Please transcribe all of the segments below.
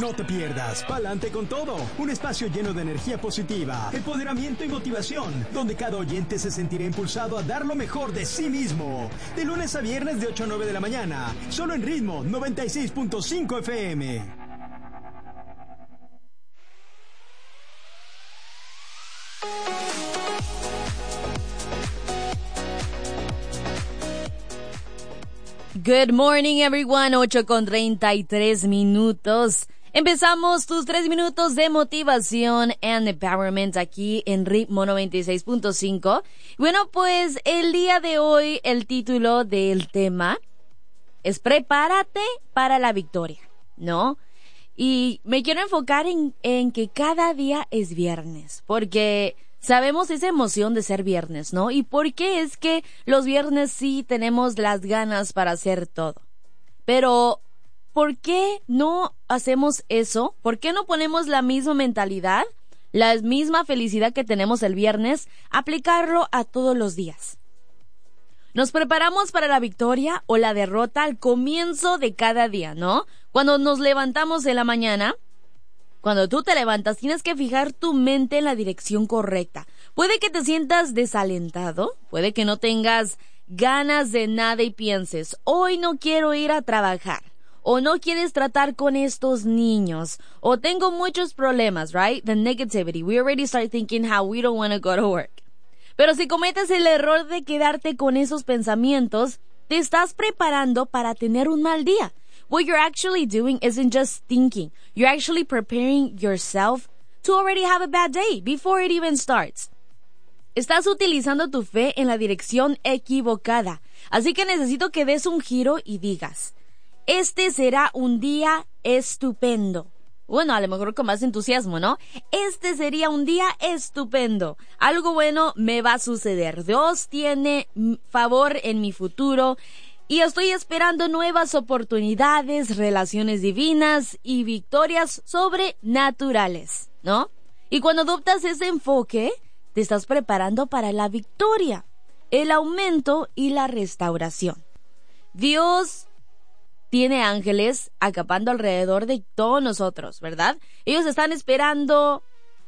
No te pierdas Pa'lante con Todo, un espacio lleno de energía positiva, empoderamiento y motivación, donde cada oyente se sentirá impulsado a dar lo mejor de sí mismo. De lunes a viernes de 8 a 9 de la mañana, solo en Ritmo 96.5 FM. Good morning, everyone. 8:33. Empezamos tus 3 minutos de motivación and empowerment aquí en Ritmo 96.5. Bueno, pues el día de hoy el título del tema es Prepárate para la victoria, ¿no? Y me quiero enfocar en que cada día es viernes, porque sabemos esa emoción de ser viernes, ¿no? ¿Y por qué es que los viernes sí tenemos las ganas para hacer todo? Pero, ¿por qué no hacemos eso? ¿Por qué no ponemos la misma mentalidad, la misma felicidad que tenemos el viernes, aplicarlo a todos los días? Nos preparamos para la victoria o la derrota al comienzo de cada día, ¿no? Cuando nos levantamos en la mañana, cuando tú te levantas, tienes que fijar tu mente en la dirección correcta. Puede que te sientas desalentado, puede que no tengas ganas de nada y pienses, hoy no quiero ir a trabajar, o no quieres tratar con estos niños, o tengo muchos problemas, right? The negativity. We already start thinking how we don't want to go to work. Pero si cometes el error de quedarte con esos pensamientos, te estás preparando para tener un mal día. What you're actually doing isn't just thinking. You're actually preparing yourself to already have a bad day before it even starts. Estás utilizando tu fe en la dirección equivocada. Así que necesito que des un giro y digas, este será un día estupendo. Bueno, a lo mejor con más entusiasmo, ¿no? Este sería un día estupendo. Algo bueno me va a suceder. Dios tiene favor en mi futuro. Y estoy esperando nuevas oportunidades, relaciones divinas y victorias sobrenaturales, ¿no? Y cuando adoptas ese enfoque, te estás preparando para la victoria, el aumento y la restauración. Dios tiene ángeles acampando alrededor de todos nosotros, ¿verdad? Ellos están esperando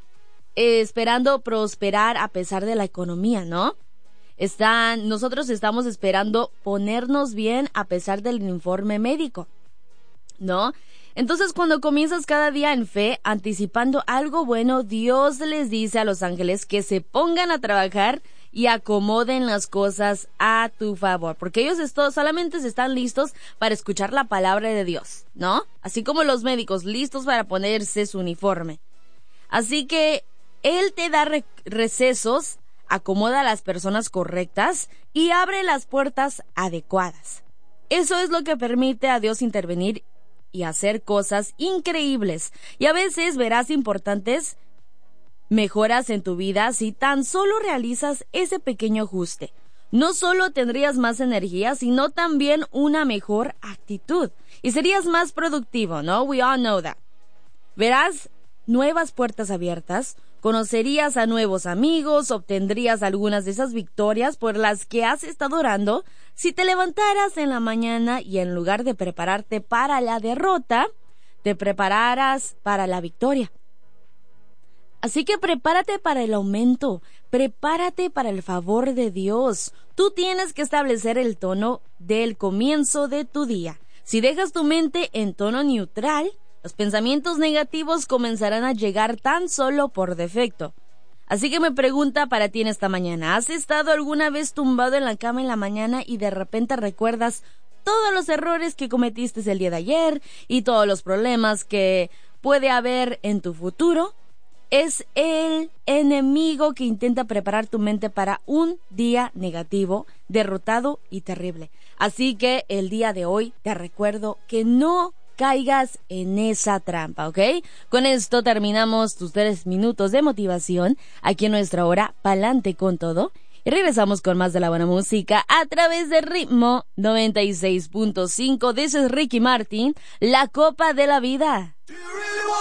prosperar a pesar de la economía, ¿no? Nosotros estamos esperando ponernos bien a pesar del informe médico, ¿no? Entonces, cuando comienzas cada día en fe, anticipando algo bueno, Dios les dice a los ángeles que se pongan a trabajar y acomoden las cosas a tu favor, porque ellos solamente están listos para escuchar la palabra de Dios, ¿no? Así como los médicos listos para ponerse su uniforme. Así que Él te da recesos, acomoda a las personas correctas y abre las puertas adecuadas. Eso es lo que permite a Dios intervenir y hacer cosas increíbles. Y a veces verás importantes mejoras en tu vida si tan solo realizas ese pequeño ajuste. No solo tendrías más energía, sino también una mejor actitud. Y serías más productivo, ¿no? We all know that. Verás nuevas puertas abiertas, conocerías a nuevos amigos, obtendrías algunas de esas victorias por las que has estado orando si te levantaras en la mañana y en lugar de prepararte para la derrota, te prepararas para la victoria. Así que prepárate para el aumento, prepárate para el favor de Dios. Tú tienes que establecer el tono del comienzo de tu día. Si dejas tu mente en tono neutral, los pensamientos negativos comenzarán a llegar tan solo por defecto. Así que me pregunta para ti en esta mañana, ¿has estado alguna vez tumbado en la cama en la mañana y de repente recuerdas todos los errores que cometiste el día de ayer y todos los problemas que puede haber en tu futuro? Es el enemigo que intenta preparar tu mente para un día negativo, derrotado y terrible. Así que el día de hoy te recuerdo que no caigas en esa trampa, ¿ok? Con esto terminamos tus 3 minutos de motivación aquí en nuestra hora Pa'lante con Todo. Y regresamos con más de la buena música a través de Ritmo 96.5. This is Ricky Martin, La Copa de la Vida.